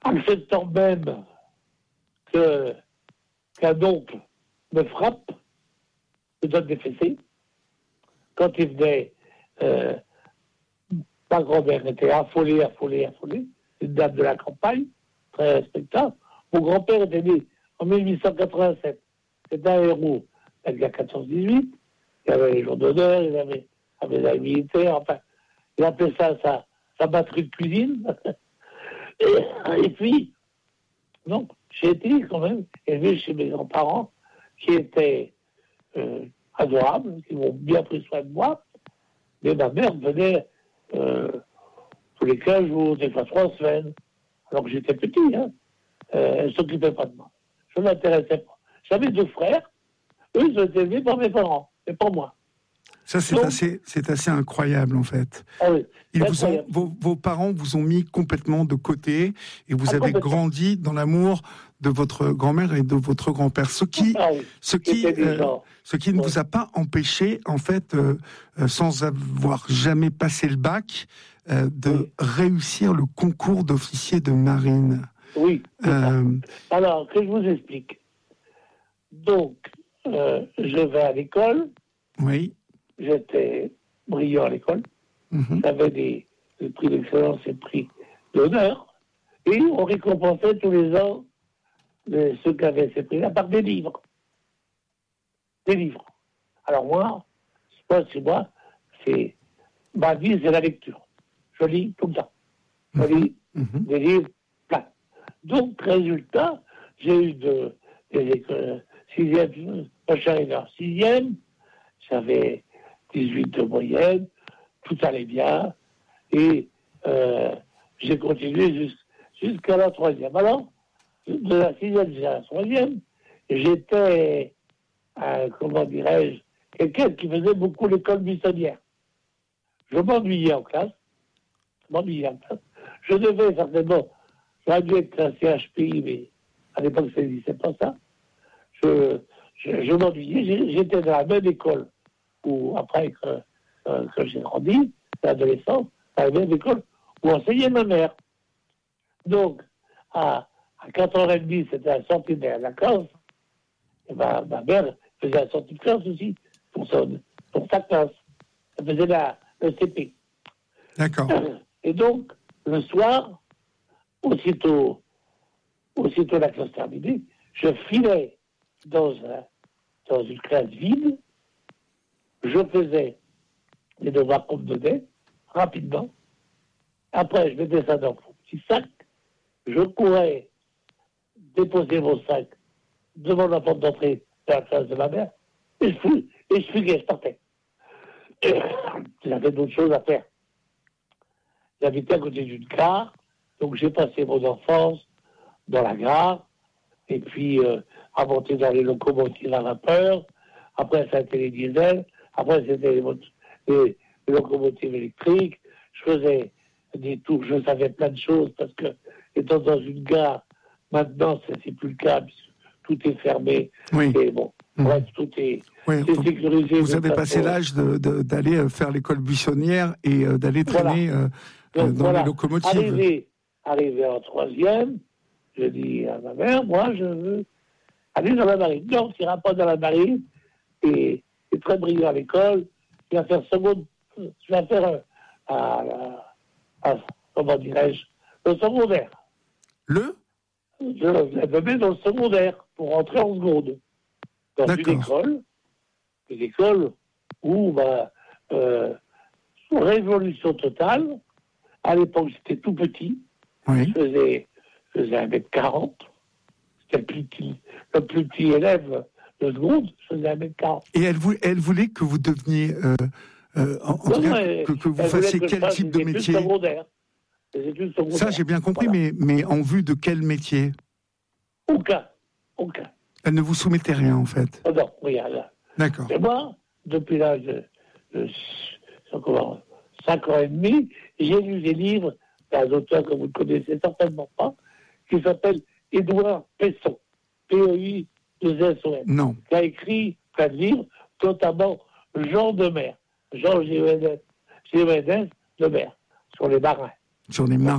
acceptant même qu'un oncle me frappe, me donne des fessées. Quand il venait, ma grand-mère était affolée. Une dame de la campagne, très respectable. Mon grand-père était né en 1887. C'était un héros. Il y a 14-18. Il avait les jours d'honneur, il avait la militaire. Enfin, il appelait ça sa batterie de cuisine. Et puis, donc, j'ai été quand même élevé chez mes grands-parents qui étaient adorables, qui m'ont bien pris soin de moi. Mais ma mère venait tous les 15 jours, des fois 3 semaines, alors que j'étais petit. Elle ne s'occupait pas de moi. Je ne m'intéressais pas. J'avais 2 frères. Eux, ils ont été élevés par mes parents, mais pas moi. Ça, c'est assez incroyable, en fait. Ah oui, vos parents vous ont mis complètement de côté et vous avez grandi dans l'amour de votre grand-mère et de votre grand-père. Ce qui ne vous a pas empêché, en fait, sans avoir jamais passé le bac, de réussir le concours d'officier de marine. Oui. Alors, que je vous explique. Donc, je vais à l'école. Oui. J'étais brillant à l'école. J'avais des prix d'excellence et prix d'honneur. Et on récompensait tous les ans ceux qui avaient ces prix-là par des livres. Des livres. Alors moi, ma vie, c'est la lecture. Je lis tout le temps. Je lis des livres plein. Donc, résultat, j'ai eu des écoles 6e, j'arrivais en 6e, j'avais 18 de moyenne, tout allait bien, et j'ai continué jusqu'à la 3e. Alors, de la 6e jusqu'à la 3e, j'étais, quelqu'un qui faisait beaucoup l'école buissonnière. Je m'ennuyais en classe. Je devais certainement, j'aurais dû être un CHPI, mais à l'époque, ça n'existait pas ça. Je m'ennuyais, j'étais dans la même école où, après que j'ai grandi, l'adolescence, dans la même école où enseignait ma mère. Donc, à 4h30, c'était la sortie de la classe, et ma mère faisait la sortie de classe aussi, pour sa classe. Elle faisait le CP. D'accord. Et donc, le soir, aussitôt la classe terminée, je filais dans une classe vide, je faisais les devoirs qu'on me donnait, rapidement. Après, je mettais ça dans mon petit sac, je courais déposer mon sac devant la porte d'entrée de la classe de ma mère, et je fuguais, je partais. J'avais d'autres choses à faire. J'habitais à côté d'une gare, donc j'ai passé mon enfance dans la gare, et puis à monter dans les locomotives à vapeur. Après, ça a été les diesels. Après, c'était les locomotives électriques. Je faisais des tours, je savais plein de choses, parce que, étant dans une gare, maintenant, c'est plus le cas, puisque tout est fermé. Oui. Et bon, bref, tout est sécurisé. Vous avez passé l'âge d'aller faire l'école buissonnière et d'aller traîner dans les locomotives. Arrivé en 3e, je dis à ma mère, moi, je veux aller dans la marine. Non, tu n'iras pas dans la marine, et très brillant à l'école, tu vas faire comment dirais-je, le secondaire. Je l'ai donné dans le secondaire pour rentrer en seconde. Dans une école où, révolution totale. À l'époque, j'étais tout petit. Oui. Je faisais 1m40. C'était le plus petit élève de seconde. Je faisais 1m40. Et elle voulait que vous deveniez, que vous fassiez quel type de métier? Des études secondaires. Ça, j'ai bien compris, voilà. mais en vue de quel métier? Aucun. Elle ne vous soumettait rien, en fait? Oh non, rien. D'accord. Et moi, depuis l'âge de 5 ans et demi, j'ai lu des livres d'un auteur que vous ne connaissez certainement pas, qui s'appelle Édouard Pesson, P-E-I-2-S-O-N. Non. Qui a écrit plein de livres, notamment Jean de Mer, Jean G-E-N-S de Mer, sur les marins. Sur les marins.